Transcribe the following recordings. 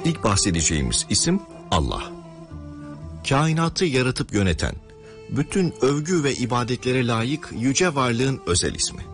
İlk bahsedeceğimiz isim Allah. Kainatı yaratıp yöneten, bütün övgü ve ibadetlere layık yüce varlığın özel ismi.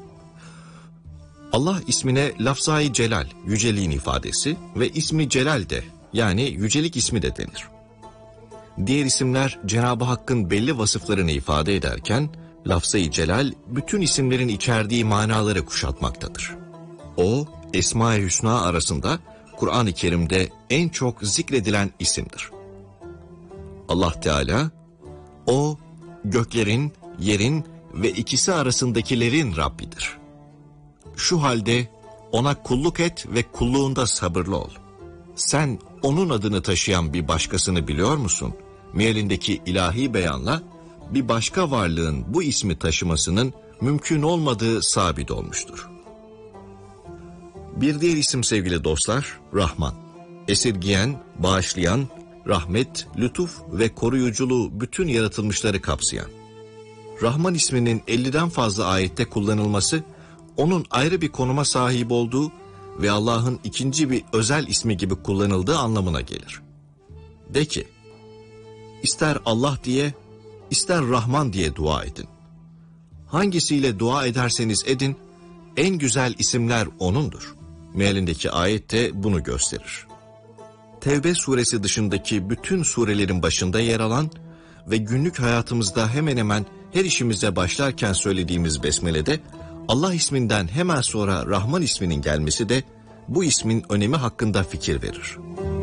Allah ismine lafzayı celal, yüceliğin ifadesi ve ismi celal de, yani yücelik ismi de denir. Diğer isimler Cenab-ı Hakk'ın belli vasıflarını ifade ederken, lafzayı celal bütün isimlerin içerdiği manaları kuşatmaktadır. O, Esma-i Hüsna arasında Kur'an-ı Kerim'de en çok zikredilen isimdir. Allah Teala, o göklerin, yerin ve ikisi arasındakilerin Rabbidir. Şu halde ona kulluk et ve kulluğunda sabırlı ol. Sen onun adını taşıyan bir başkasını biliyor musun? Mealindeki ilahi beyanla bir başka varlığın bu ismi taşımasının mümkün olmadığı sabit olmuştur. Bir diğer isim sevgili dostlar, Rahman. Esirgiyen, bağışlayan, rahmet, lütuf ve koruyuculuğu bütün yaratılmışları kapsayan. Rahman isminin 50'den fazla ayette kullanılması, onun ayrı bir konuma sahip olduğu ve Allah'ın ikinci bir özel ismi gibi kullanıldığı anlamına gelir. De ki, ister Allah diye, ister Rahman diye dua edin. Hangisiyle dua ederseniz edin, en güzel isimler O'nundur. Mealindeki ayet de bunu gösterir. Tevbe suresi dışındaki bütün surelerin başında yer alan ve günlük hayatımızda hemen hemen her işimize başlarken söylediğimiz besmelede Allah isminden hemen sonra Rahman isminin gelmesi de bu ismin önemi hakkında fikir verir.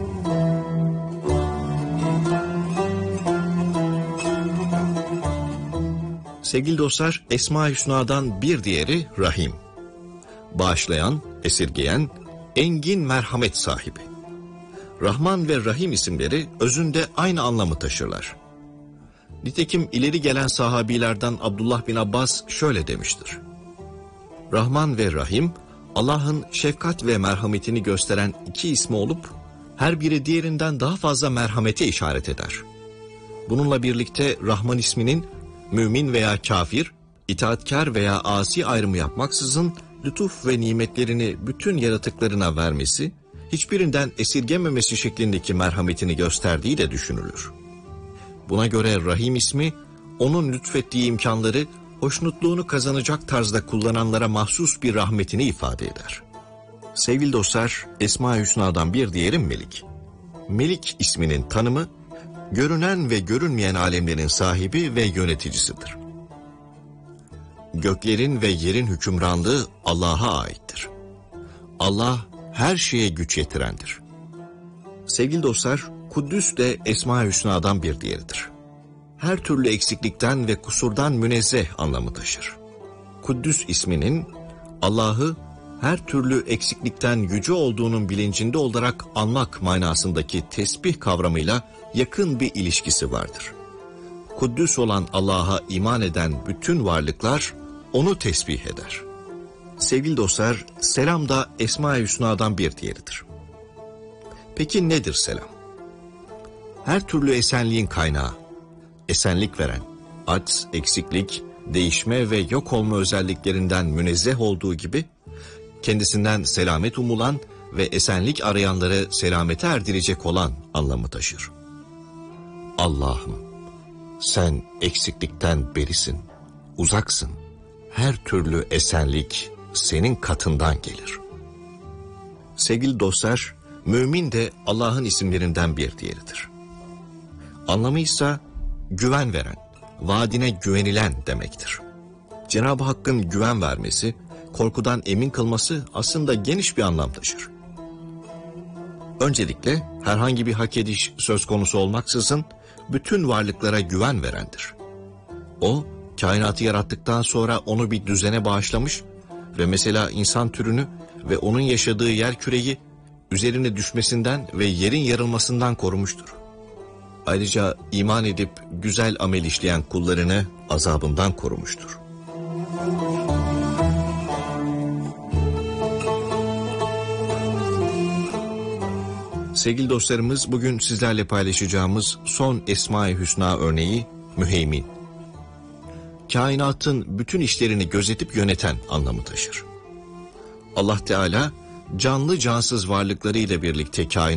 Sevgili dostlar, Esma-i Hüsna'dan bir diğeri Rahim. Bağışlayan, esirgeyen, engin merhamet sahibi. Rahman ve Rahim isimleri özünde aynı anlamı taşırlar. Nitekim ileri gelen sahabilerden Abdullah bin Abbas şöyle demiştir. Rahman ve Rahim, Allah'ın şefkat ve merhametini gösteren iki ismi olup, her biri diğerinden daha fazla merhamete işaret eder. Bununla birlikte Rahman isminin mümin veya kafir, itaatkar veya asi ayrımı yapmaksızın lütuf ve nimetlerini bütün yaratıklarına vermesi, hiçbirinden esirgememesi şeklindeki merhametini gösterdiği de düşünülür. Buna göre Rahim ismi, onun lütfettiği imkanları hoşnutluğunu kazanacak tarzda kullananlara mahsus bir rahmetini ifade eder. Sevgili dostlar, Esma-i Hüsna'dan bir diğeri Melik. Melik isminin tanımı, görünen ve görünmeyen alemlerin sahibi ve yöneticisidir. Göklerin ve yerin hükümranlığı Allah'a aittir. Allah her şeye güç yetirendir. Sevgili dostlar, Kuddüs de Esma-i Hüsna'dan bir diğeridir. Her türlü eksiklikten ve kusurdan münezzeh anlamı taşır. Kuddüs isminin Allah'ı her türlü eksiklikten yüce olduğunun bilincinde olarak anmak manasındaki tesbih kavramıyla yakın bir ilişkisi vardır. Kuddüs olan Allah'a iman eden bütün varlıklar onu tesbih eder. Sevgili dostlar, selam da Esma-i Hüsna'dan bir diğeridir. Peki nedir selam? Her türlü esenliğin kaynağı, esenlik veren, acz, eksiklik, değişme ve yok olma özelliklerinden münezzeh olduğu gibi, kendisinden selamet umulan ve esenlik arayanları selamete erdirecek olan anlamı taşır. Allah'ım, sen eksiklikten berisin, uzaksın. Her türlü esenlik senin katından gelir. Sevgili dostlar, mümin de Allah'ın isimlerinden bir diğeridir. Anlamı ise güven veren, vaadine güvenilen demektir. Cenab-ı Hakk'ın güven vermesi, korkudan emin kılması aslında geniş bir anlam taşır. Öncelikle herhangi bir hak ediş söz konusu olmaksızın bütün varlıklara güven verendir. O, kainatı yarattıktan sonra onu bir düzene bağışlamış ve mesela insan türünü ve onun yaşadığı yerküreyi üzerine düşmesinden ve yerin yarılmasından korumuştur. Ayrıca iman edip güzel amel işleyen kullarını azabından korumuştur. Sevgili dostlarımız, bugün sizlerle paylaşacağımız son Esma-i Hüsna örneği Müheymin. Kainatın bütün işlerini gözetip yöneten anlamı taşır. Allah Teala canlı cansız varlıklarıyla birlikte kainat